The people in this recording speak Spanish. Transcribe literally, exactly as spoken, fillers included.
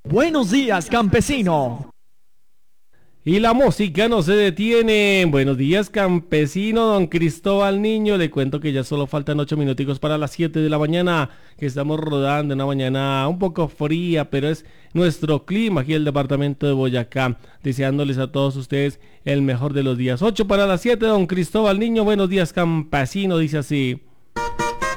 Buenos días, campesino. Y la música no se detiene. Buenos días, campesino, don Cristóbal Niño. Le cuento que ya solo faltan ocho minuticos para las siete de la mañana, que estamos rodando una mañana un poco fría, pero es nuestro clima aquí en el departamento de Boyacá. Deseándoles a todos ustedes el mejor de los días. Ocho para las siete, don Cristóbal Niño. Buenos días, campesino, dice así.